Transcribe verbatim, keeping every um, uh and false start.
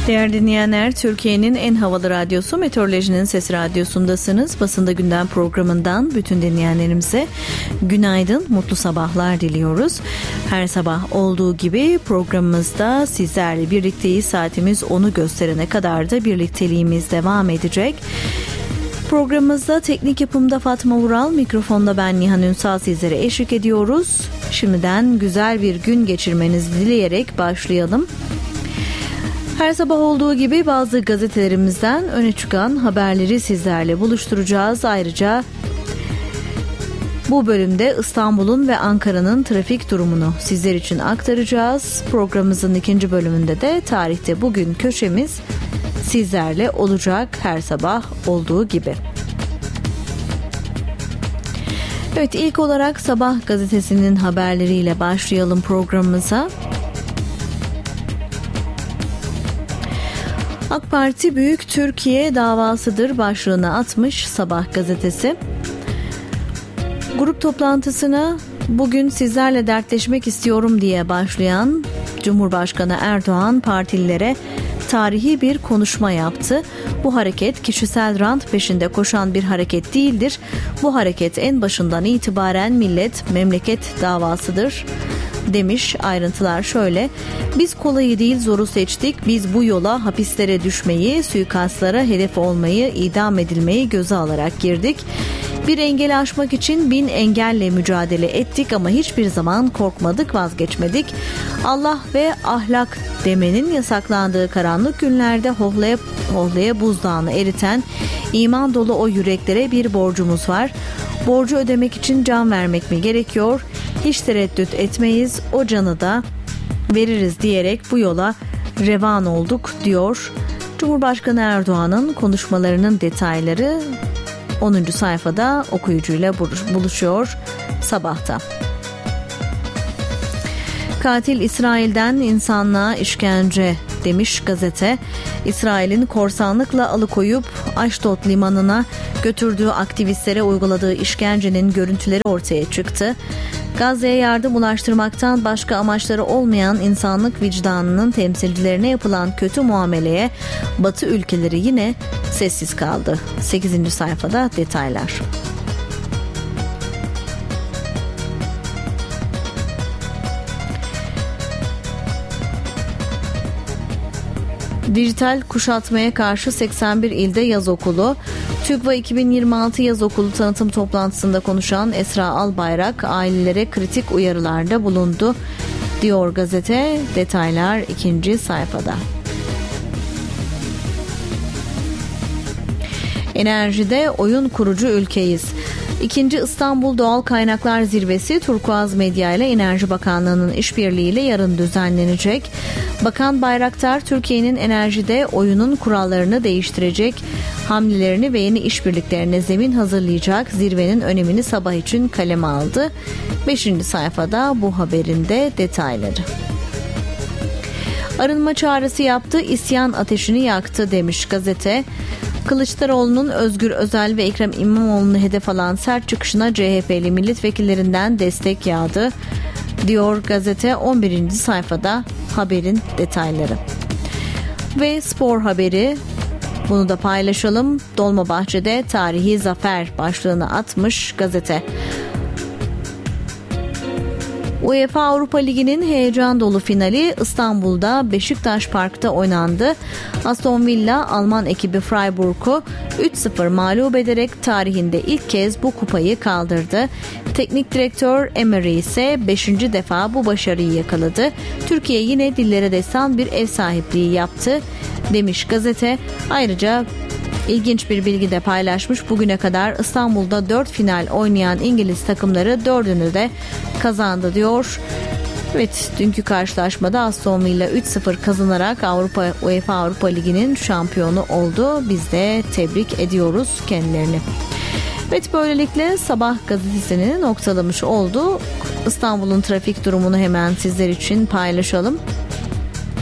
Değerli dinleyenler, Türkiye'nin en havalı radyosu Meteorolojinin Sesi Radyosu'ndasınız. Basında Gündem programından bütün dinleyenlerimize günaydın, mutlu sabahlar diliyoruz. Her sabah olduğu gibi programımızda sizlerle birlikteyiz. Saatimiz onu gösterene kadar da birlikteliğimiz devam edecek. Programımızda teknik yapımda Fatma Vural, mikrofonda ben Nihan Ünsal sizlere eşlik ediyoruz. Şimdiden güzel bir gün geçirmenizi dileyerek başlayalım. Her sabah olduğu gibi bazı gazetelerimizden öne çıkan haberleri sizlerle buluşturacağız. Ayrıca bu bölümde İstanbul'un ve Ankara'nın trafik durumunu sizler için aktaracağız. Programımızın ikinci bölümünde de tarihte bugün köşemiz sizlerle olacak, her sabah olduğu gibi. Evet, ilk olarak Sabah gazetesinin haberleriyle başlayalım programımıza. AK Parti Büyük Türkiye davasıdır başlığını atmış Sabah gazetesi. Grup toplantısına bugün sizlerle dertleşmek istiyorum diye başlayan Cumhurbaşkanı Erdoğan partililere tarihi bir konuşma yaptı. Bu hareket kişisel rant peşinde koşan bir hareket değildir. Bu hareket en başından itibaren millet, memleket davasıdır demiş. Ayrıntılar şöyle: biz kolayı değil zoru seçtik. Biz bu yola hapislere düşmeyi, suikastlara hedef olmayı, idam edilmeyi göze alarak girdik. Bir engeli aşmak için bin engelle mücadele ettik ama hiçbir zaman korkmadık, vazgeçmedik. Allah ve ahlak demenin yasaklandığı karanlık günlerde hohlaya hohlaya buzdağını eriten iman dolu o yüreklere bir borcumuz var. Borcu ödemek için can vermek mi gerekiyor? Hiç tereddüt etmeyiz, o canı da veririz diyerek bu yola revan olduk diyor. Cumhurbaşkanı Erdoğan'ın konuşmalarının detayları onuncu sayfada okuyucuyla buluşuyor Sabah'ta. Katil İsrail'den insanlığa işkence demiş gazete. İsrail'in korsanlıkla alıkoyup Aşdod limanına götürdüğü aktivistlere uyguladığı işkencenin görüntüleri ortaya çıktı. Gazze'ye yardım ulaştırmaktan başka amaçları olmayan insanlık vicdanının temsilcilerine yapılan kötü muameleye Batı ülkeleri yine sessiz kaldı. sekizinci sayfada detaylar. Dijital kuşatmaya karşı seksen bir ilde yaz okulu. TÜGVA iki bin yirmi altı yaz okulu tanıtım toplantısında konuşan Esra Albayrak ailelere kritik uyarılarda bulundu diyor gazete. Detaylar ikinci sayfada. Enerjide oyun kurucu ülkeyiz. İkinci İstanbul Doğal Kaynaklar Zirvesi Turkuaz Medya ile Enerji Bakanlığı'nın işbirliğiyle yarın düzenlenecek. Bakan Bayraktar, Türkiye'nin enerjide oyunun kurallarını değiştirecek hamlelerini ve yeni işbirliklerine zemin hazırlayacak zirvenin önemini sabah için kaleme aldı. beşinci sayfada bu haberin de detayları. Arınma çağrısı yaptı, isyan ateşini yaktı demiş gazete. Kılıçdaroğlu'nun Özgür Özel ve Ekrem İmamoğlu'nu hedef alan sert çıkışına C H P'li milletvekillerinden destek yağdı diyor gazete. on birinci sayfada haberin detayları. Ve spor haberi, bunu da paylaşalım. Dolmabahçe'de tarihi zafer başlığını atmış gazete. UEFA Avrupa Ligi'nin heyecan dolu finali İstanbul'da Beşiktaş Park'ta oynandı. Aston Villa Alman ekibi Freiburg'u üç sıfır mağlup ederek tarihinde ilk kez bu kupayı kaldırdı. Teknik direktör Emery ise beşinci defa bu başarıyı yakaladı. Türkiye yine dillere destan bir ev sahipliği yaptı demiş gazete. Ayrıca İlginç bir bilgi de paylaşmış. Bugüne kadar İstanbul'da dört final oynayan İngiliz takımları dördünü de kazandı diyor. Evet, dünkü karşılaşmada Aston Villa üç sıfır kazanarak Avrupa UEFA Avrupa Ligi'nin şampiyonu oldu. Biz de tebrik ediyoruz kendilerini. Evet, böylelikle Sabah gazetesini noktalamış oldu. İstanbul'un trafik durumunu hemen sizler için paylaşalım.